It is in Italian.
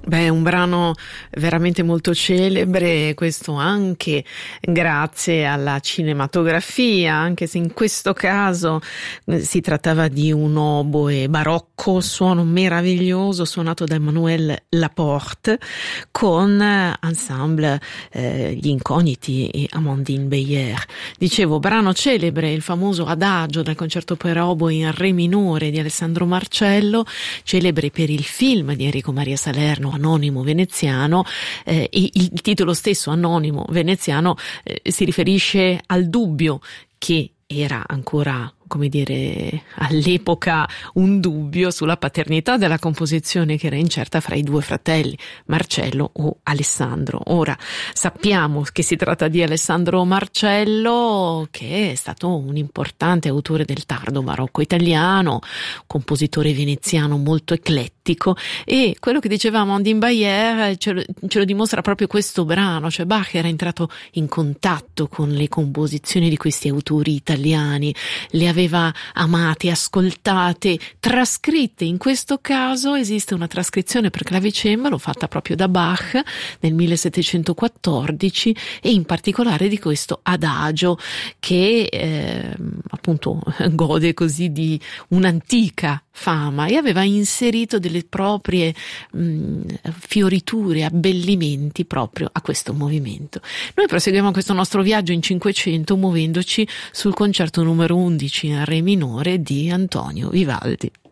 Beh, un brano veramente molto celebre, questo anche grazie alla cinematografia, anche se in questo caso si trattava di un oboe barocco, suono meraviglioso suonato da Emmanuel Laporte con ensemble Gli Incogniti e Amandine Beyer. Dicevo, brano celebre, il famoso Adagio dal concerto per oboe in re minore di Alessandro Marcello, celebre per il film di Enrico Maria Salerno, Anonimo veneziano, e il titolo stesso, Anonimo veneziano, si riferisce al dubbio che era ancora, come dire, all'epoca un dubbio sulla paternità della composizione, che era incerta fra i due fratelli, Marcello o Alessandro. Ora sappiamo che si tratta di Alessandro Marcello, che è stato un importante autore del tardo barocco italiano, compositore veneziano molto eclettico, e quello che diceva Amandine Beyer ce lo dimostra proprio questo brano, cioè Bach era entrato in contatto con le composizioni di questi autori italiani, le aveva amate, ascoltate, trascritte. In questo caso esiste una trascrizione per clavicembalo fatta proprio da Bach nel 1714, e in particolare di questo Adagio che appunto gode così di un'antica fama, e aveva inserito delle proprie fioriture, abbellimenti proprio a questo movimento. Noi proseguiamo questo nostro viaggio in 500 muovendoci sul concerto numero 11 in re minore di Antonio Vivaldi.